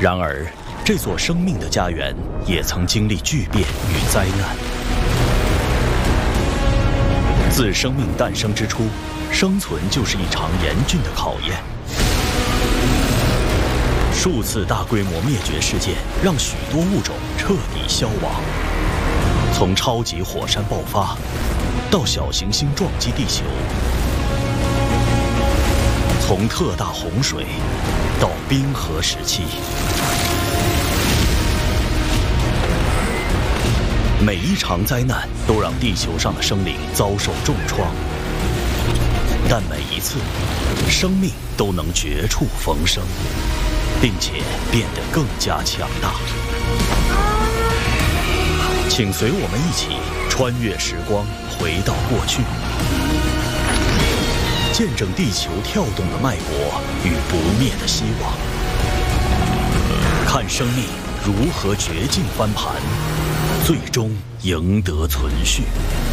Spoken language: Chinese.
然而，这座生命的家园也曾经历巨变与灾难。自生命诞生之初，生存就是一场严峻的考验。数次大规模灭绝事件让许多物种彻底消亡，从超级火山爆发到小行星撞击地球，从特大洪水到冰河时期。每一场灾难都让地球上的生灵遭受重创，但每一次，生命都能绝处逢生，并且变得更加强大。请随我们一起穿越时光，回到过去，见证地球跳动的脉搏与不灭的希望，看生命如何绝境翻盘，最终赢得存续。